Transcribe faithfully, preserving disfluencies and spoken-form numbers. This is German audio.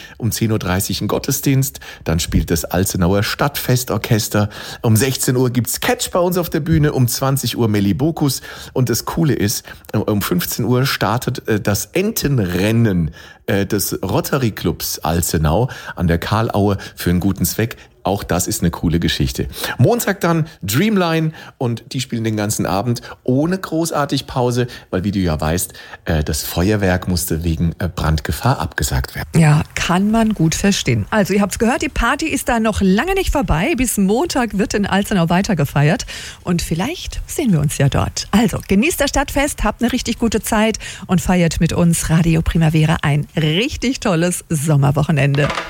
um zehn Uhr dreißig ein Gottesdienst, dann spielt das Alzenauer Stadtfestorchester, um sechzehn Uhr gibt's Catch bei uns auf der Bühne, um zwanzig Uhr Melibokus und das Coole ist, um fünfzehn Uhr startet das Entenrennen des Rotary Clubs Alzenau an der Karlaue für einen guten Zweck. Auch das ist eine coole Geschichte. Montag dann Dreamline und die spielen den ganzen Abend ohne großartig Pause, weil wie du ja weißt, das Feuerwerk musste wegen Brandgefahr abgesagt werden. Ja, kann man gut verstehen. Also ihr habt's gehört, die Party ist da noch lange nicht vorbei. Bis Montag wird in Alzenau weiter gefeiert und vielleicht sehen wir uns ja dort. Also genießt das Stadtfest, habt eine richtig gute Zeit und feiert mit uns Radio Primavera ein richtig tolles Sommerwochenende.